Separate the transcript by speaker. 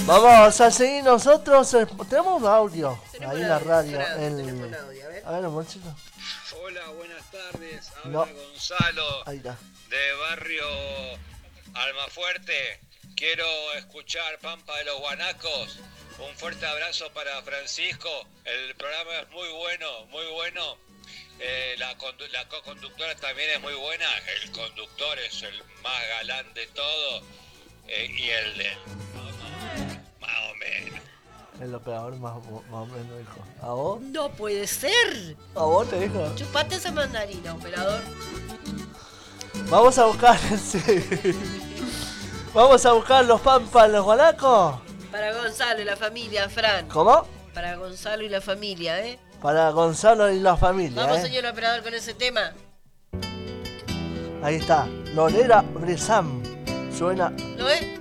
Speaker 1: Vamos a seguir nosotros. Tenemos un audio
Speaker 2: Tenemos
Speaker 1: ahí en
Speaker 2: un
Speaker 1: la
Speaker 2: audio,
Speaker 1: radio.
Speaker 2: Fran, tenemos un audio,
Speaker 1: A ver, amorcito.
Speaker 3: Hola, buenas tardes. Habla
Speaker 1: No.
Speaker 3: Gonzalo
Speaker 1: Ahí está.
Speaker 3: de Barrio Almafuerte. Quiero escuchar Pampa de los Guanacos. Un fuerte abrazo para Francisco. El programa es muy bueno, muy bueno. La co-conductora también es muy buena. El conductor es el más galán de todo. Y el de... Más o menos.
Speaker 1: El operador más o menos dijo. ¿A vos?
Speaker 2: No puede ser.
Speaker 1: ¿A vos te dijo?
Speaker 2: Chupate esa mandarina, operador.
Speaker 1: Vamos a buscar Vamos a buscar los pampas, los guanacos.
Speaker 2: Para Gonzalo y la familia, Fran.
Speaker 1: ¿Cómo?
Speaker 2: Para Gonzalo y la familia, ¿eh?
Speaker 1: Para Gonzalo y la familia.
Speaker 2: Vamos, señor operador, con ese tema.
Speaker 1: Ahí está. Lolera Bresam. Suena.
Speaker 2: ¿Lo ves?